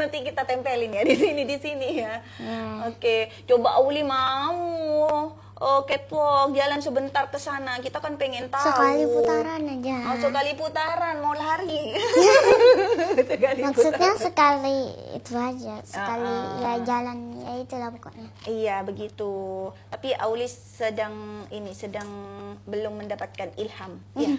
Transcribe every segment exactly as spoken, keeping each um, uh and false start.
nanti kita tempelin ya di sini di sini ya. Hmm. Oke, coba Auli mau oh, catwalk jalan sebentar ke sana. Kita kan pengen tahu. Sekali putaran aja. Oh, sekali putaran mau lari. Sekali Maksudnya putaran. sekali itu aja, sekali Uh-uh. ya jalan ya itulah pokoknya. Iya begitu. Tapi Auli sedang ini sedang belum mendapatkan ilham. Ya.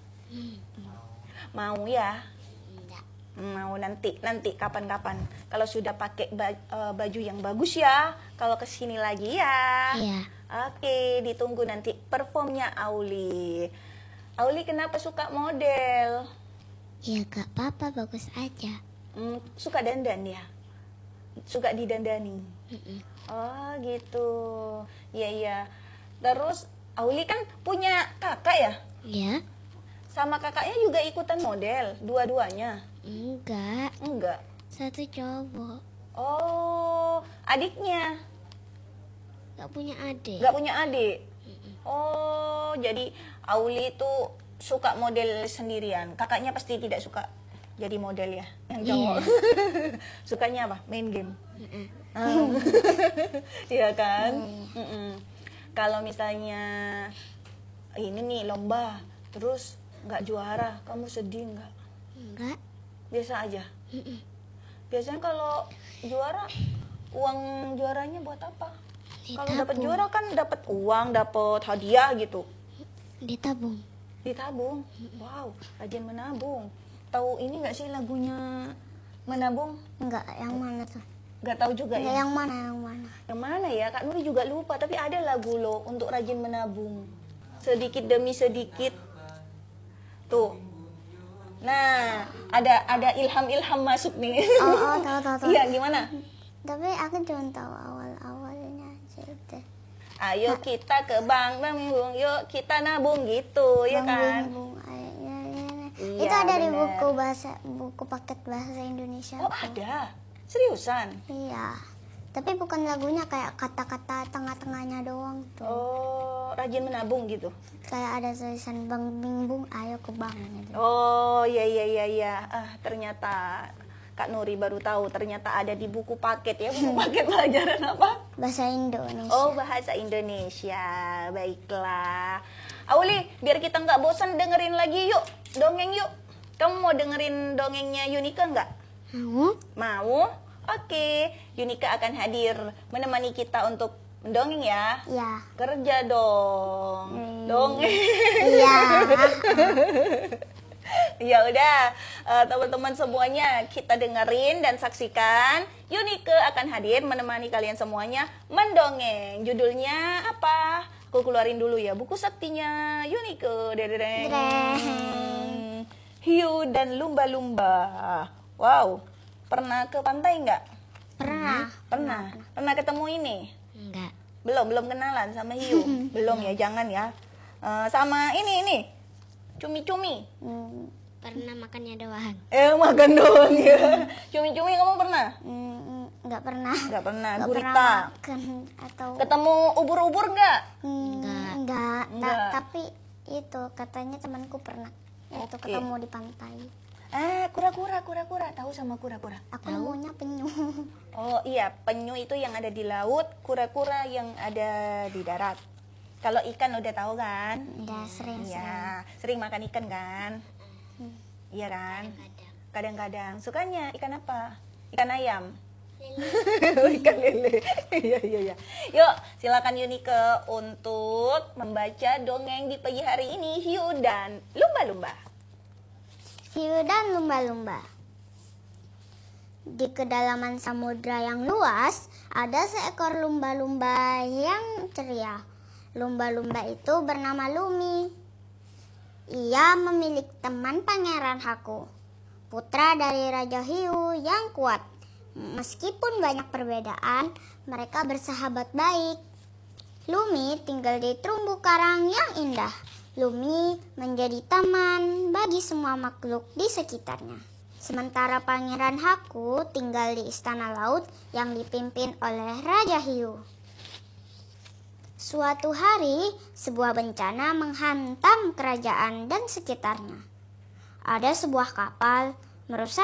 Mau ya? Enggak. Mau nanti nanti kapan-kapan. Kalau sudah pakai baju, baju yang bagus ya. Kalau kesini lagi ya. Iya. Oke, ditunggu nanti performnya Auli. Auli kenapa suka model? Ya gak apa-apa, bagus aja. Hmm, suka dandan ya? Suka didandani? Mm-mm. Oh gitu. Iya iya. Terus Auli kan punya kakak ya? Ya? Sama kakaknya juga ikutan model, dua-duanya? Enggak, Enggak. satu cowok. Oh, adiknya? Gak punya adik. Gak punya adik? Oh, jadi Auli itu suka model sendirian. Kakaknya pasti tidak suka jadi model ya, yang cowok. Sukanya apa? Main game? Mm-mm. Ah. Iya kan? Mm. Mm-mm. Kalau misalnya ini nih lomba, terus nggak juara, kamu sedih nggak? Enggak. Biasa aja. Mm-mm. Biasanya kalau juara, uang juaranya buat apa? Kalau dapat Ditabung. juara kan dapat uang, dapat hadiah gitu. Ditabung. Ditabung. Wow, rajin menabung. Tahu ini nggak sih lagunya Menabung? Enggak, yang mana tuh? Nggak tahu juga Enggak, ya. yang mana, yang mana? Yang mana ya? Kak Nuri juga lupa, tapi ada lagu loh untuk rajin menabung. Sedikit demi sedikit. Tuh. Nah, ada ada ilham-ilham masuk nih. Oh, oh, tahu, tahu, tahu. Iya, gimana? Tapi aku cuma tahu awal-awalnya aja itu. Ayo kita ke bank nabung, yuk kita nabung gitu, ya kan? Bung, ay- ya, ya, ya. Iya, Itu ada di bener. buku bahasa, buku paket bahasa Indonesia. Oh, tuh. ada. Seriusan? Iya. Tapi bukan lagunya, kayak kata-kata tengah-tengahnya doang tuh. Oh, rajin menabung gitu. Kayak ada tulisan Bang Bing Bung, ayo ke bank gitu. Oh, iya iya iya iya. Ah, ternyata Kak Nuri baru tahu ternyata ada di buku paket ya, buku paket pelajaran apa? Bahasa Indonesia. Oh, bahasa Indonesia. Baiklah. Auli, biar kita nggak bosan dengerin lagi yuk, dongeng yuk. Kamu mau dengerin dongengnya Yunika nggak? Mau? Mau? Oke, Yunika akan hadir menemani kita untuk mendongeng ya. Iya. Kerja dong. Hmm. Dongeng. Iya. Ya udah, eh, teman-teman semuanya kita dengerin dan saksikan. Yunike akan hadir menemani kalian semuanya mendongeng. Judulnya apa? Aku keluarin dulu ya buku saktinya Yunike. Dedeng. Dedeng. Hiu dan lumba-lumba. Wow, pernah ke pantai nggak? Pernah. Pernah. Pernah ketemu ini? Enggak. Belum, belum kenalan sama hiu. Belum ya, jangan ya. Eh, sama ini ini. Cumi-cumi. Hmm, pernah makannya doang. Eh makan doang ya. Cumi-cumi kamu pernah? Hmm, enggak pernah. Enggak pernah. Enggak Gurita. pernah makan atau Ketemu ubur-ubur enggak? Hmm, enggak. Ta- Enggak. tapi itu katanya temanku pernah. Itu Oke. ketemu di pantai. Eh, kura-kura, kura-kura. Tahu sama kura-kura? Aku nemunya penyu. Oh iya, penyu itu yang ada di laut, kura-kura yang ada di darat. Kalau ikan udah tahu kan? Udah sering-sering. Iya, sering makan ikan kan? Hmm. Iya kan? Kadang-kadang. Sukanya ikan apa? Ikan ayam. Ikan lele. Iya iya iya. Yuk, silakan Yunike untuk membaca dongeng di pagi hari ini, Hiu dan Lumba-lumba. Hiu dan lumba-lumba. Di kedalaman samudra yang luas, ada seekor lumba-lumba yang ceria. Lumba-lumba itu bernama Lumi. Ia memiliki teman Pangeran Haku, putra dari Raja Hiu yang kuat. Meskipun banyak perbedaan, mereka bersahabat baik. Lumi tinggal di terumbu karang yang indah. Lumi menjadi taman bagi semua makhluk di sekitarnya. Sementara Pangeran Haku tinggal di istana laut yang dipimpin oleh Raja Hiu. Suatu hari, sebuah bencana menghantam kerajaan dan sekitarnya. Ada sebuah kapal merusak